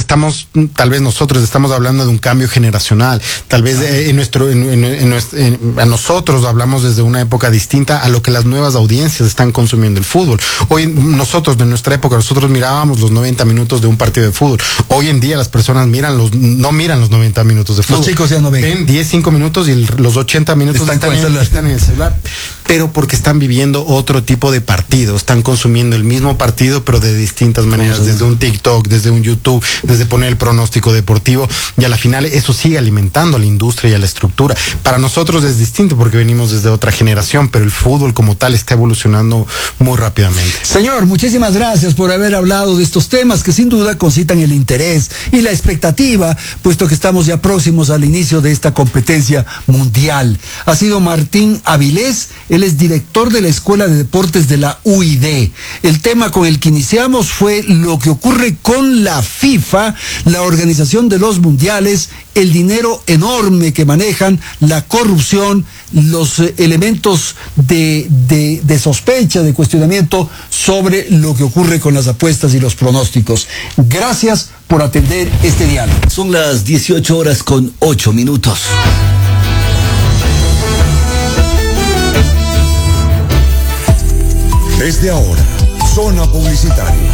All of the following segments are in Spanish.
estamos, tal vez nosotros estamos hablando de un cambio generacional, tal vez a nosotros hablamos desde una época distinta a lo que las nuevas audiencias están consumiendo el fútbol. Hoy nosotros, de nuestra época, nosotros mirábamos los 90 minutos de un partido de fútbol. Hoy en día las personas no miran los 90 minutos de fútbol. Los chicos ya no ven. Ven 10, 5 minutos y los 80 minutos están en el celular. Pero porque están viviendo otro tipo de partido, están consumiendo el mismo partido, pero de distintas maneras, desde un TikTok, desde un YouTube, desde poner el pronóstico deportivo, y a la final eso sigue alimentando a la industria y a la estructura. Para nosotros es distinto porque venimos desde otra generación, pero el fútbol como tal está evolucionando muy rápidamente. Señor, muchísimas gracias por haber hablado de estos temas que sin duda concitan el interés y la expectativa, puesto que estamos ya próximos al inicio de esta competencia mundial. Ha sido Martín Avilés, él es director de la Escuela de Deportes de la UID. El tema con el que iniciamos fue lo que ocurre con la FIFA, la organización de los mundiales, el dinero enorme que manejan, la corrupción, los elementos de sospecha, de cuestionamiento sobre lo que ocurre con las apuestas y los pronósticos. Gracias por atender este diálogo. Son las 18:08. Desde ahora, zona publicitaria.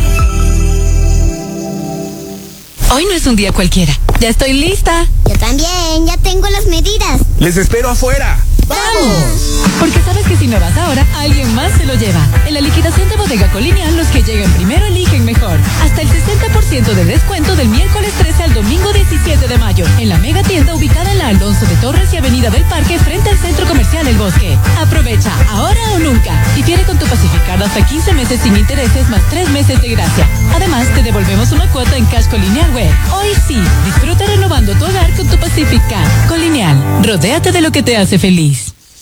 Hoy no es un día cualquiera. Ya estoy lista. Yo también, ya tengo las medidas. Les espero afuera. ¡Vamos! Porque sabes que si no vas ahora, alguien más se lo lleva. En la liquidación de Bodega Colonial, los que lleguen primero eligen mejor. Hasta el 60% de descuento del miércoles 13 al domingo 17 de mayo. En la mega tienda ubicada en la Alonso de Torres y Avenida del Parque, frente al Centro Comercial El Bosque. Aprovecha, ahora o nunca. Difiere con tu Pacificar hasta 15 meses sin intereses más 3 meses de gracia. Además, te devolvemos una cuota en Cash Colonial Web. Hoy sí, disfruta renovando tu hogar con tu Pacificar. Colonial, rodéate de lo que te hace feliz.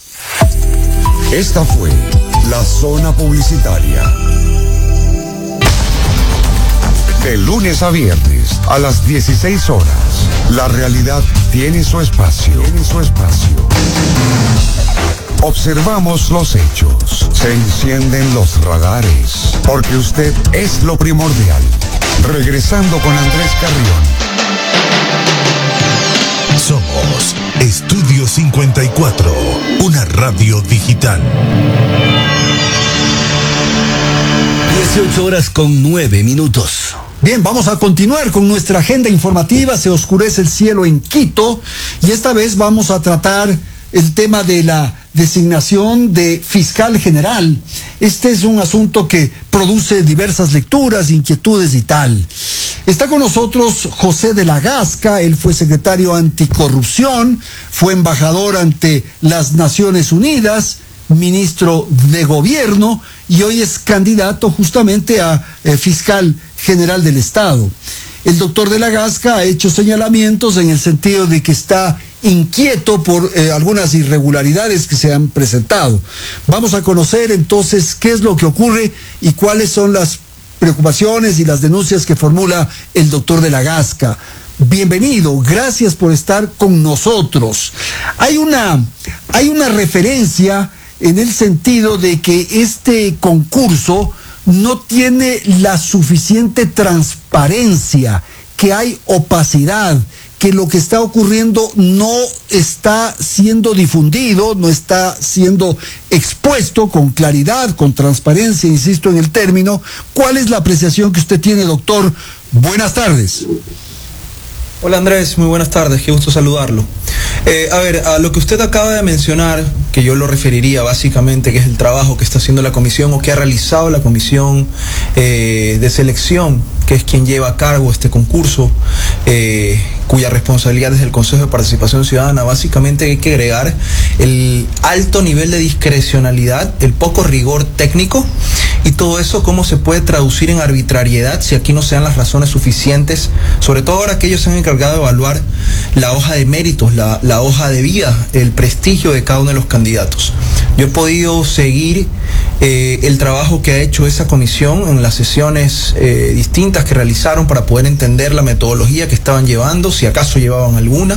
Esta fue la zona publicitaria. De lunes a viernes a las 16 horas, la realidad tiene su espacio. Observamos los hechos, se encienden los radares, porque usted es lo primordial. Regresando con Andrés Carrión. Somos Estudio 54, una radio digital. 18:09. Bien, vamos a continuar con nuestra agenda informativa. Se oscurece el cielo en Quito y esta vez vamos a tratar el tema de la designación de fiscal general. Este es un asunto que produce diversas lecturas, inquietudes y tal. Está con nosotros José de la Gasca, él fue secretario anticorrupción, fue embajador ante las Naciones Unidas, ministro de gobierno y hoy es candidato justamente a fiscal general del Estado. El doctor de la Gasca ha hecho señalamientos en el sentido de que está inquieto por algunas irregularidades que se han presentado. Vamos a conocer entonces qué es lo que ocurre y cuáles son las preocupaciones y las denuncias que formula el doctor de la Gasca. Bienvenido, gracias por estar con nosotros. Hay una referencia en el sentido de que este concurso no tiene la suficiente transparencia, que hay opacidad, que lo que está ocurriendo no está siendo difundido, no está siendo expuesto con claridad, con transparencia, insisto en el término. ¿Cuál es la apreciación que usted tiene, doctor? Buenas tardes. Hola Andrés, muy buenas tardes, qué gusto saludarlo. A lo que usted acaba de mencionar, que yo lo referiría básicamente, que es el trabajo que está haciendo la comisión o que ha realizado la comisión de selección, que es quien lleva a cargo este concurso, cuya responsabilidad es el Consejo de Participación Ciudadana. Básicamente hay que agregar el alto nivel de discrecionalidad, el poco rigor técnico y todo eso cómo se puede traducir en arbitrariedad si aquí no se dan las razones suficientes, sobre todo ahora que ellos se han encargado de evaluar la hoja de méritos, la hoja de vida, el prestigio de cada uno de los candidatos. Yo he podido seguir el trabajo que ha hecho esa comisión en las sesiones distintas que realizaron para poder entender la metodología que estaban llevando, si acaso llevaban alguna,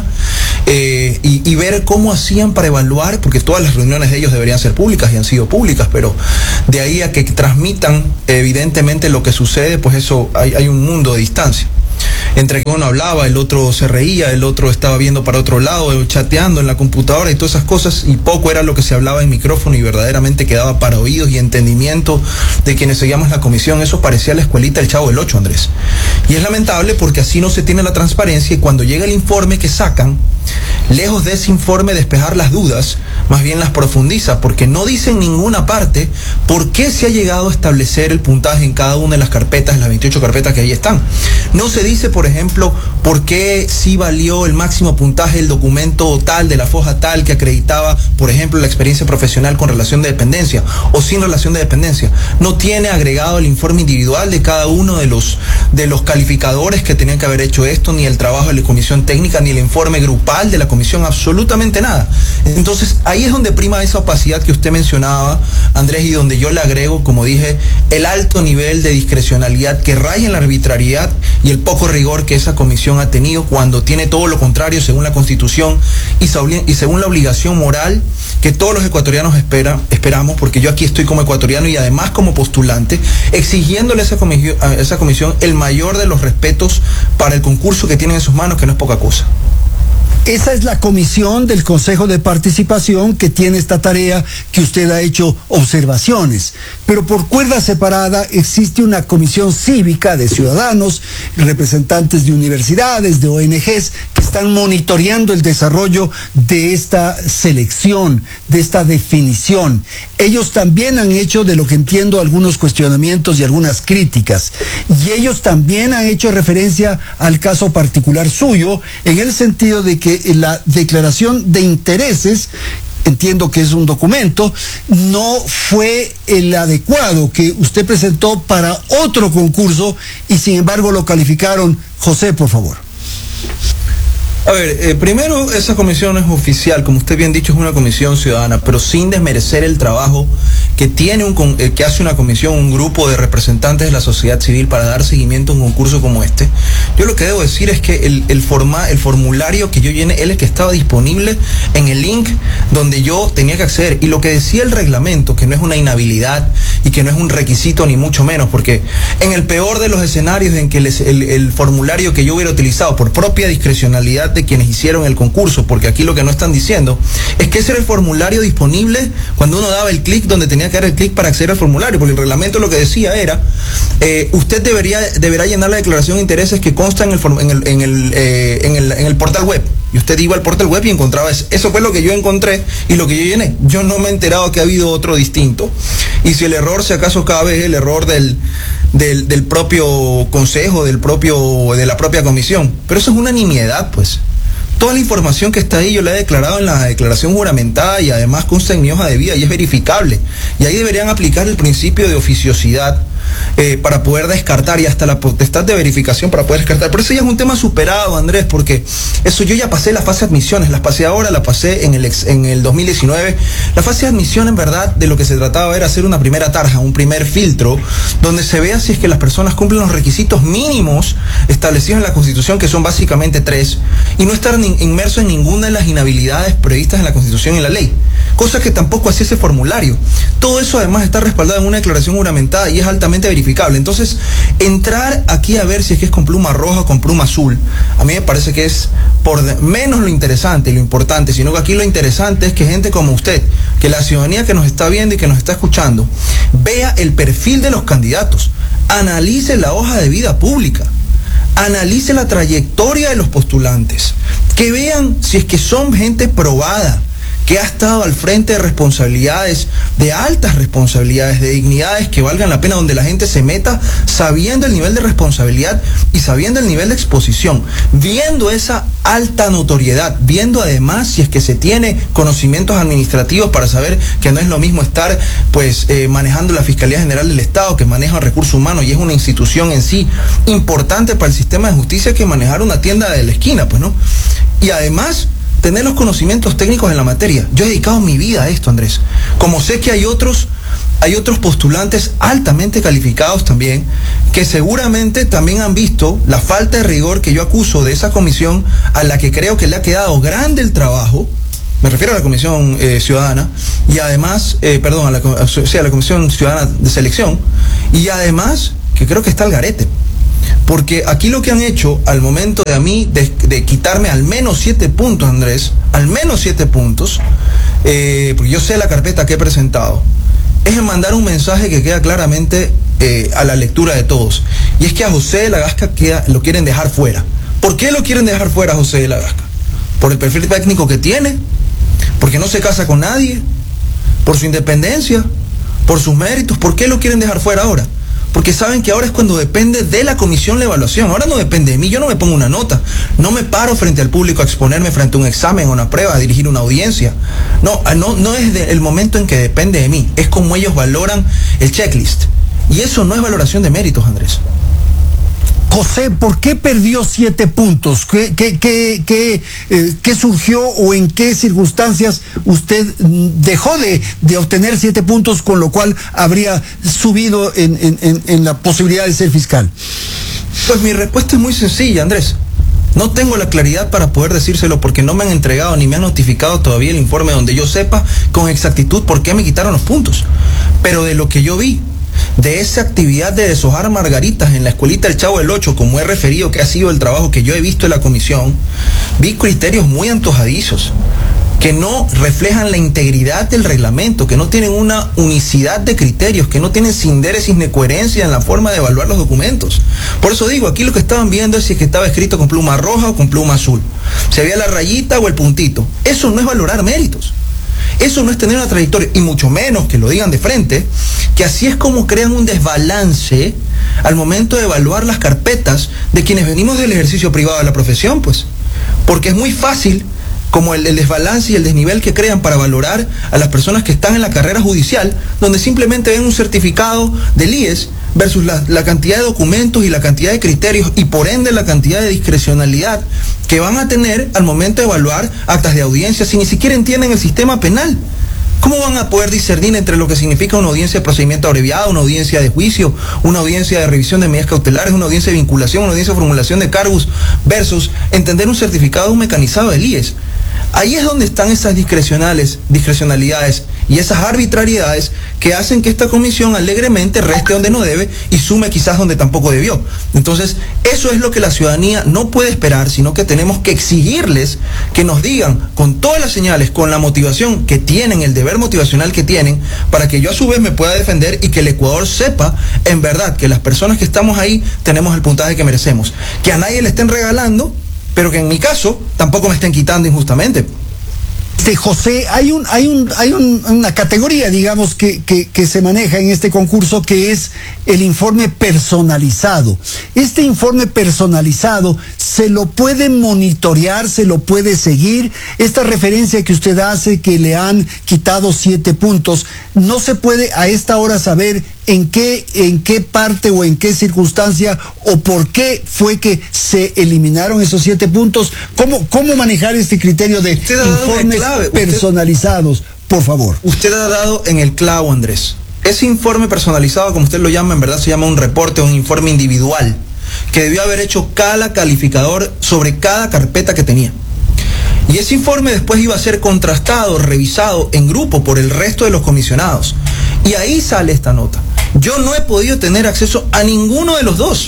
y ver cómo hacían para evaluar, porque todas las reuniones de ellos deberían ser públicas y han sido públicas, pero de ahí a que transmitan evidentemente lo que sucede, pues eso hay un mundo de distancia. entre que uno hablaba, el otro se reía, el otro estaba viendo para otro lado, chateando en la computadora y todas esas cosas, y poco era lo que se hablaba en micrófono y verdaderamente quedaba para oídos y entendimiento de quienes seguíamos la comisión. Eso parecía la escuelita del Chavo del Ocho, Andrés. Y es lamentable porque así no se tiene la transparencia, y cuando llega el informe que sacan, lejos de ese informe despejar las dudas, más bien las profundiza, porque no dice en ninguna parte por qué se ha llegado a establecer el puntaje en cada una de las carpetas, las 28 carpetas que ahí están. No se dice, por ejemplo, por qué sí valió el máximo puntaje el documento tal, de la foja tal, que acreditaba, por ejemplo, la experiencia profesional con relación de dependencia o sin relación de dependencia. No tiene agregado el informe individual de cada uno de los calificadores que tenían que haber hecho esto, ni el trabajo de la comisión técnica, ni el informe grupal de la comisión, absolutamente nada. Entonces, ahí es donde prima esa opacidad que usted mencionaba, Andrés, y donde yo le agrego, como dije, el alto nivel de discrecionalidad que raya en la arbitrariedad y el poco rigor que esa comisión ha tenido, cuando tiene todo lo contrario según la Constitución y según la obligación moral que todos los ecuatorianos esperamos, porque yo aquí estoy como ecuatoriano y además como postulante, exigiéndole a esa comisión el mayor de los respetos para el concurso que tiene en sus manos, que no es poca cosa. Esa es la comisión del Consejo de Participación que tiene esta tarea, que usted ha hecho observaciones. Pero por cuerda separada existe una comisión cívica de ciudadanos, representantes de universidades, de ONGs, que están monitoreando el desarrollo de esta selección, de esta definición. Ellos también han hecho, de lo que entiendo, algunos cuestionamientos y algunas críticas. Y ellos también han hecho referencia al caso particular suyo, en el sentido de que la declaración de intereses, entiendo que es un documento, no fue el adecuado que usted presentó para otro concurso y sin embargo lo calificaron. José, por favor. A ver, primero, esa comisión es oficial, como usted bien dicho, es una comisión ciudadana, pero sin desmerecer el trabajo que tiene que hace una comisión, un grupo de representantes de la sociedad civil para dar seguimiento a un concurso como este. Yo lo que debo decir es que el formulario que yo llené, él es que estaba disponible en el link donde yo tenía que acceder, y lo que decía el reglamento, que no es una inhabilidad y que no es un requisito ni mucho menos, porque en el peor de los escenarios en que el formulario que yo hubiera utilizado por propia discrecionalidad de quienes hicieron el concurso, porque aquí lo que no están diciendo es que ese era el formulario disponible cuando uno daba el clic donde tenía que dar el clic para acceder al formulario, porque el reglamento lo que decía era usted deberá llenar la declaración de intereses que consta en el portal web, y usted iba al portal web y encontraba eso. Eso fue lo que yo encontré y lo que yo llené. Yo no me he enterado que ha habido otro distinto, y si el error, si acaso cabe, es el error del propio consejo, de la propia comisión, pero eso es una nimiedad, pues. Toda la información que está ahí yo la he declarado en la declaración juramentada y además consta en mi hoja de vida y es verificable. Y ahí deberían aplicar el principio de oficiosidad para poder descartar, y hasta la potestad de verificación para poder descartar. Pero eso ya es un tema superado, Andrés, porque eso yo ya pasé la fase de admisiones, las pasé ahora, la pasé en el 2019. La fase de admisión, en verdad, de lo que se trataba era hacer una primera tarja, un primer filtro, donde se vea si es que las personas cumplen los requisitos mínimos establecidos en la Constitución, que son básicamente 3, y no estar inmerso en ninguna de las inhabilidades previstas en la Constitución y en la ley, cosa que tampoco hacía ese formulario. Todo eso además está respaldado en una declaración juramentada y es altamente verificable. Entonces, entrar aquí a ver si es que es con pluma roja o con pluma azul, a mí me parece que es por menos lo interesante y lo importante, sino que aquí lo interesante es que gente como usted, que la ciudadanía que nos está viendo y que nos está escuchando, vea el perfil de los candidatos, analice la hoja de vida pública, analice la trayectoria de los postulantes, que vean si es que son gente probada, que ha estado al frente de responsabilidades, de altas responsabilidades, de dignidades que valgan la pena, donde la gente se meta sabiendo el nivel de responsabilidad y sabiendo el nivel de exposición, viendo esa alta notoriedad, viendo además si es que se tiene conocimientos administrativos para saber que no es lo mismo estar manejando la Fiscalía General del Estado, que maneja recursos humanos y es una institución en sí importante para el sistema de justicia, que manejar una tienda de la esquina, pues, ¿no? Y además tener los conocimientos técnicos en la materia. Yo he dedicado mi vida a esto, Andrés. Como sé que hay otros postulantes altamente calificados también, que seguramente también han visto la falta de rigor que yo acuso de esa comisión, a la que creo que le ha quedado grande el trabajo. Me refiero a la Comisión Ciudadana, y además, a la Comisión Ciudadana de Selección, y además que creo que está al garete. Porque aquí lo que han hecho al momento de a mí de quitarme al menos 7 puntos, Andrés, al menos 7 puntos, porque yo sé la carpeta que he presentado, es en mandar un mensaje que queda claramente a la lectura de todos. Y es que a José de la Gasca lo quieren dejar fuera. ¿Por qué lo quieren dejar fuera a José de la Gasca? ¿Por el perfil técnico que tiene? ¿Porque no se casa con nadie? ¿Por su independencia? ¿Por sus méritos? ¿Por qué lo quieren dejar fuera ahora? Porque saben que ahora es cuando depende de la comisión la evaluación. Ahora no depende de mí, yo no me pongo una nota. No me paro frente al público a exponerme frente a un examen o una prueba, a dirigir una audiencia. No es el momento en que depende de mí. Es como ellos valoran el checklist. Y eso no es valoración de méritos, Andrés. José, ¿por qué perdió 7 puntos? ¿Qué surgió o en qué circunstancias usted dejó de obtener 7 puntos, con lo cual habría subido en la posibilidad de ser fiscal? Pues mi respuesta es muy sencilla, Andrés. No tengo la claridad para poder decírselo porque no me han entregado ni me han notificado todavía el informe donde yo sepa con exactitud por qué me quitaron los puntos. Pero de lo que yo vi, de esa actividad de deshojar margaritas en la escuelita del Chavo del Ocho, como he referido que ha sido el trabajo que yo he visto en la comisión, vi criterios muy antojadizos, que no reflejan la integridad del reglamento, que no tienen una unicidad de criterios, que no tienen sindéresis ni coherencia en la forma de evaluar los documentos. Por eso digo, aquí lo que estaban viendo es si es que estaba escrito con pluma roja o con pluma azul, se veía la rayita o el puntito. Eso no es valorar méritos. Eso no es tener una trayectoria, y mucho menos que lo digan de frente, que así es como crean un desbalance al momento de evaluar las carpetas de quienes venimos del ejercicio privado de la profesión, pues. Porque es muy fácil, como el desbalance y el desnivel que crean para valorar a las personas que están en la carrera judicial, donde simplemente ven un certificado del IES versus la cantidad de documentos y la cantidad de criterios, y por ende la cantidad de discrecionalidad que van a tener al momento de evaluar actas de audiencia si ni siquiera entienden el sistema penal. ¿Cómo van a poder discernir entre lo que significa una audiencia de procedimiento abreviado, una audiencia de juicio, una audiencia de revisión de medidas cautelares, una audiencia de vinculación, una audiencia de formulación de cargos, versus entender un certificado de un mecanizado del IES? Ahí es donde están esas discrecionalidades y esas arbitrariedades que hacen que esta comisión alegremente reste donde no debe y sume quizás donde tampoco debió. Entonces, eso es lo que la ciudadanía no puede esperar, sino que tenemos que exigirles que nos digan con todas las señales, con la motivación que tienen, el deber motivacional que tienen, para que yo a su vez me pueda defender y que el Ecuador sepa en verdad que las personas que estamos ahí tenemos el puntaje que merecemos. Que a nadie le estén regalando, pero que en mi caso tampoco me estén quitando injustamente. José, hay una categoría, digamos, que se maneja en este concurso, que es el informe personalizado. Este informe personalizado se lo puede monitorear, se lo puede seguir. Esta referencia que usted hace, que le han quitado 7 puntos, no se puede a esta hora saber en qué parte o en qué circunstancia o por qué fue que se eliminaron esos 7 puntos. ¿Cómo manejar este criterio de informes personalizados, por favor? Usted ha dado en el clavo, Andrés. Ese informe personalizado, como usted lo llama, en verdad se llama un reporte, un informe individual, que debió haber hecho cada calificador sobre cada carpeta que tenía. Y ese informe después iba a ser contrastado, revisado en grupo por el resto de los comisionados. Y ahí sale esta nota. Yo no he podido tener acceso a ninguno de los dos.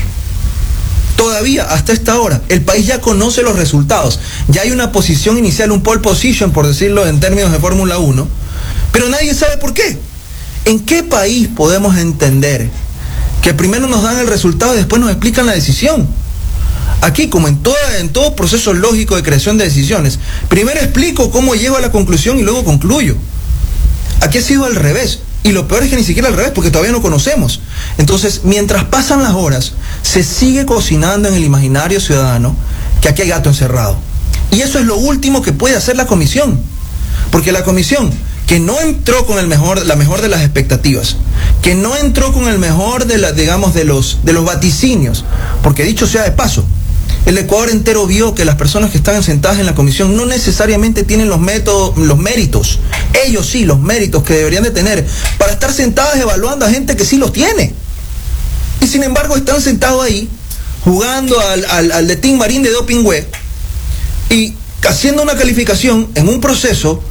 Todavía, hasta esta hora, el país ya conoce los resultados. Ya hay una posición inicial, un pole position, por decirlo en términos de Fórmula 1, pero nadie sabe por qué. ¿En qué país podemos entender que primero nos dan el resultado y después nos explican la decisión? Aquí, como en todo proceso lógico de creación de decisiones, primero explico cómo llego a la conclusión y luego concluyo. Aquí ha sido al revés. Y lo peor es que ni siquiera al revés, porque todavía no conocemos. Entonces, mientras pasan las horas, se sigue cocinando en el imaginario ciudadano que aquí hay gato encerrado. Y eso es lo último que puede hacer la comisión. Porque la comisión, que no entró con la mejor de las expectativas, que no entró con el mejor de los vaticinios, porque dicho sea de paso, el Ecuador entero vio que las personas que están sentadas en la comisión no necesariamente tienen los méritos, ellos sí, los méritos que deberían de tener para estar sentadas evaluando a gente que sí los tiene. Y sin embargo están sentados ahí, jugando al de Team Marín de Dopingüe y haciendo una calificación en un proceso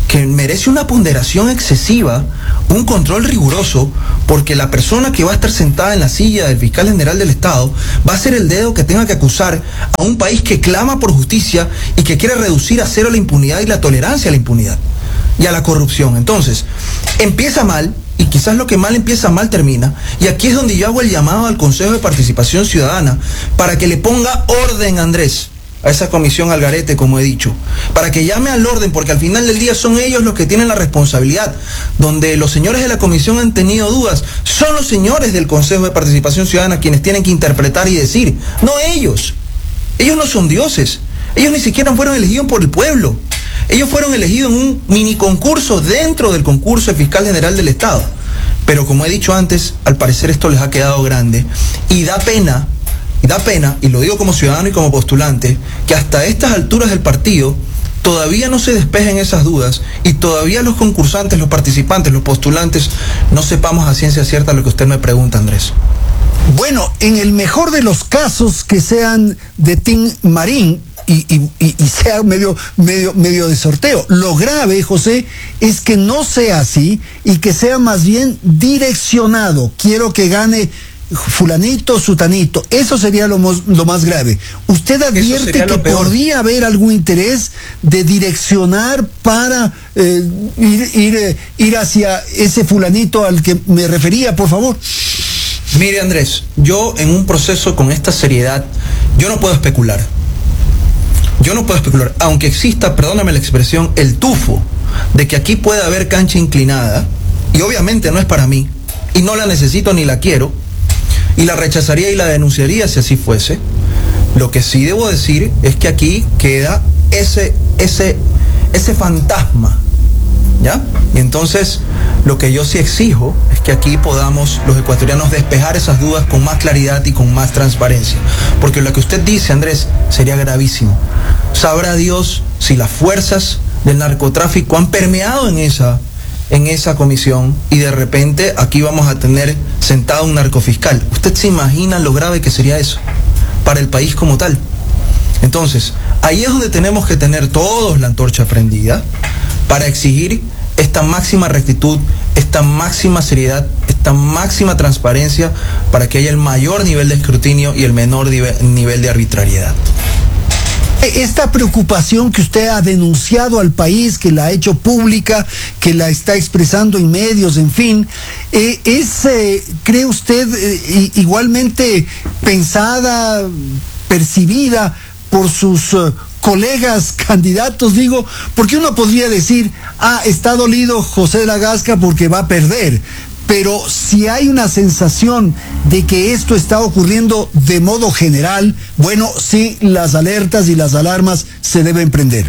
que merece una ponderación excesiva, un control riguroso, porque la persona que va a estar sentada en la silla del fiscal general del Estado va a ser el dedo que tenga que acusar a un país que clama por justicia y que quiere reducir a cero la impunidad y la tolerancia a la impunidad y a la corrupción. Entonces, empieza mal, y quizás lo que mal empieza, mal termina, y aquí es donde yo hago el llamado al Consejo de Participación Ciudadana para que le ponga orden, Andrés, a esa comisión al garete, como he dicho, para que llame al orden, porque al final del día son ellos los que tienen la responsabilidad. Donde los señores de la comisión han tenido dudas, son los señores del Consejo de Participación Ciudadana quienes tienen que interpretar y decir, no ellos. Ellos no son dioses, ellos ni siquiera fueron elegidos por el pueblo. Ellos fueron elegidos en un mini concurso dentro del concurso de fiscal general del Estado. Pero como he dicho antes, al parecer esto les ha quedado grande y da pena, y lo digo como ciudadano y como postulante, que hasta estas alturas del partido todavía no se despejen esas dudas y todavía los concursantes, los participantes, los postulantes no sepamos a ciencia cierta lo que usted me pregunta, Andrés. Bueno, en el mejor de los casos que sean de Team Marín y sea medio de sorteo. Lo grave, José, es que no sea así y que sea más bien direccionado. Quiero que gane fulanito, sutanito. Eso sería lo más grave. ¿Usted advierte que podría haber algún interés de direccionar para ir hacia ese fulanito al que me refería, por favor? Mire, Andrés, yo en un proceso con esta seriedad, yo no puedo especular. Aunque exista, perdóname la expresión, el tufo de que aquí puede haber cancha inclinada, y obviamente no es para mí, y no la necesito ni la quiero, y la rechazaría y la denunciaría si así fuese. Lo que sí debo decir es que aquí queda ese fantasma, ¿ya? Y entonces lo que yo sí exijo es que aquí podamos los ecuatorianos despejar esas dudas con más claridad y con más transparencia, porque lo que usted dice, Andrés, sería gravísimo. Sabrá Dios si las fuerzas del narcotráfico han permeado en esa comisión y de repente aquí vamos a tener sentado un narcofiscal. ¿Usted se imagina lo grave que sería eso para el país como tal? Entonces, ahí es donde tenemos que tener todos la antorcha prendida para exigir esta máxima rectitud, esta máxima seriedad, esta máxima transparencia para que haya el mayor nivel de escrutinio y el menor nivel de arbitrariedad. Esta preocupación que usted ha denunciado al país, que la ha hecho pública, que la está expresando en medios, en fin, ¿cree usted igualmente pensada, percibida por sus colegas candidatos? Digo, porque uno podría decir, está dolido José de la Gasca porque va a perder. Pero si hay una sensación de que esto está ocurriendo de modo general, bueno, sí, las alertas y las alarmas se deben prender.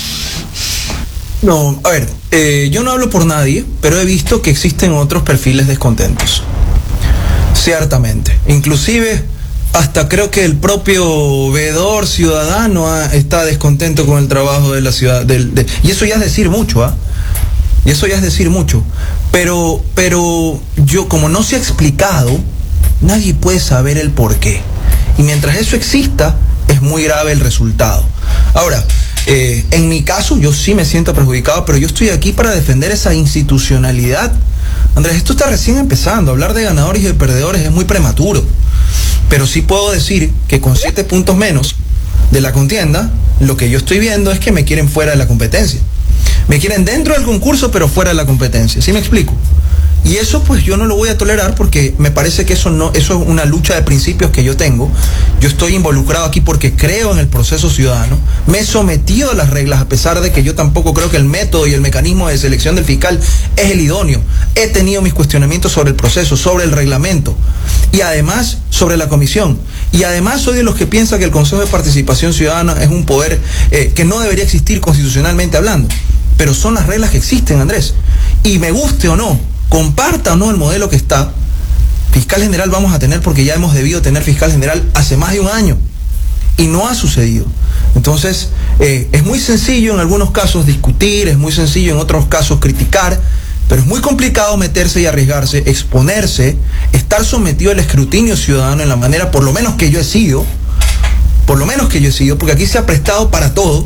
No, a ver, yo no hablo por nadie, pero he visto que existen otros perfiles descontentos. Ciertamente. Inclusive, hasta creo que el propio veedor ciudadano está descontento con el trabajo de la ciudad. Y eso ya es decir mucho, Y eso ya es decir mucho. Pero yo, como no se ha explicado, nadie puede saber el porqué. Y mientras eso exista, es muy grave el resultado. Ahora, en mi caso, yo sí me siento perjudicado, pero yo estoy aquí para defender esa institucionalidad. Andrés, esto está recién empezando. Hablar de ganadores y de perdedores es muy prematuro. Pero sí puedo decir que con 7 puntos menos de la contienda, lo que yo estoy viendo es que me quieren fuera de la competencia. Me quieren dentro del concurso, pero fuera de la competencia. ¿Sí me explico? Y eso pues yo no lo voy a tolerar porque me parece que eso es una lucha de principios que yo tengo. Yo estoy involucrado aquí porque creo en el proceso ciudadano. Me he sometido a las reglas a pesar de que yo tampoco creo que el método y el mecanismo de selección del fiscal es el idóneo. He tenido mis cuestionamientos sobre el proceso, sobre el reglamento y además sobre la comisión. Y además soy de los que piensa que el Consejo de Participación Ciudadana es un poder que no debería existir constitucionalmente hablando. Pero son las reglas que existen, Andrés. Y me guste o no, comparta o no el modelo que está, fiscal general vamos a tener porque ya hemos debido tener fiscal general hace más de un año. Y no ha sucedido. Entonces, es muy sencillo en algunos casos discutir, es muy sencillo en otros casos criticar, pero es muy complicado meterse y arriesgarse, exponerse, estar sometido al escrutinio ciudadano en la manera, por lo menos que yo he sido, porque aquí se ha prestado para todo,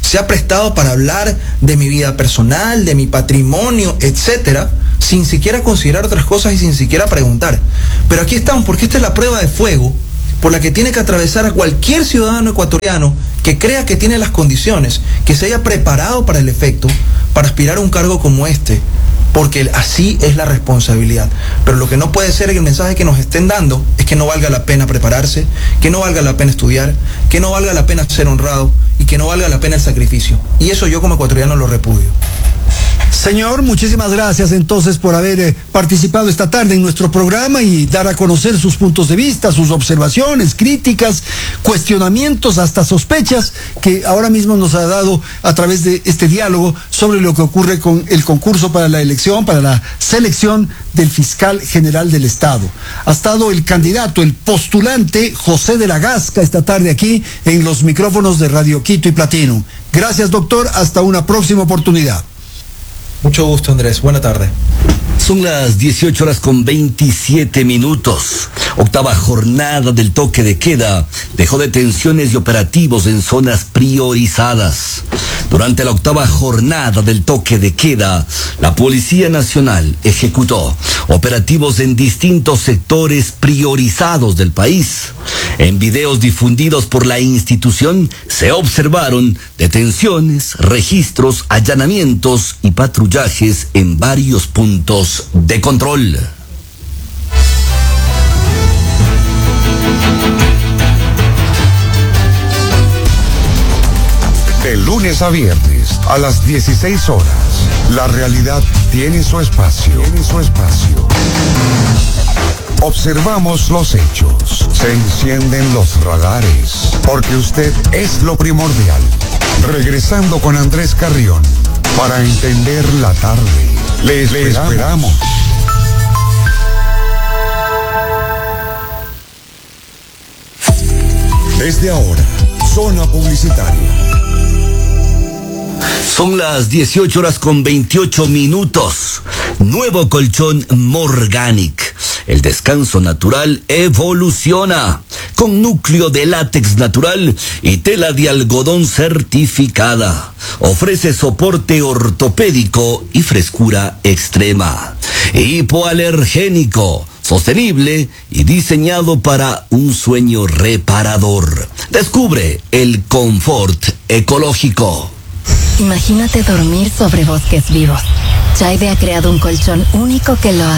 se ha prestado para hablar de mi vida personal, de mi patrimonio, etcétera, sin siquiera considerar otras cosas y sin siquiera preguntar. Pero aquí estamos, porque esta es la prueba de fuego por la que tiene que atravesar a cualquier ciudadano ecuatoriano que crea que tiene las condiciones, que se haya preparado para el efecto, para aspirar a un cargo como este, porque así es la responsabilidad. Pero lo que no puede ser, el mensaje que nos estén dando, es que no valga la pena prepararse, que no valga la pena estudiar, que no valga la pena ser honrado y que no valga la pena el sacrificio. Y eso yo como ecuatoriano lo repudio. Señor, muchísimas gracias entonces por haber participado esta tarde en nuestro programa y dar a conocer sus puntos de vista, sus observaciones, críticas, cuestionamientos, hasta sospechas que ahora mismo nos ha dado a través de este diálogo sobre lo que ocurre con el concurso para la elección, para la selección del fiscal general del Estado. Ha estado el candidato, el postulante José de la Gasca esta tarde aquí en los micrófonos de Radio Quito y Platino. Gracias, doctor. Hasta una próxima oportunidad. Mucho gusto, Andrés. Buena tarde. Son las 18:27. Octava jornada del toque de queda dejó detenciones y operativos en zonas priorizadas. Durante la octava jornada del toque de queda, la Policía Nacional ejecutó operativos en distintos sectores priorizados del país. En videos difundidos por la institución se observaron detenciones, registros, allanamientos y patrullajes en varios puntos de control. De lunes a viernes a las 16 horas, la realidad tiene su espacio. Observamos los hechos, se encienden los radares, porque usted es lo primordial. Regresando con Andrés Carrión, para entender la tarde. Le esperamos. Desde ahora, zona publicitaria. Son las 18:28. Nuevo colchón Morganic. El descanso natural evoluciona. Con núcleo de látex natural y tela de algodón certificada. Ofrece soporte ortopédico y frescura extrema. Hipoalergénico, sostenible y diseñado para un sueño reparador. Descubre el confort ecológico. Imagínate dormir sobre bosques vivos. Chaide ha creado un colchón único que lo hace.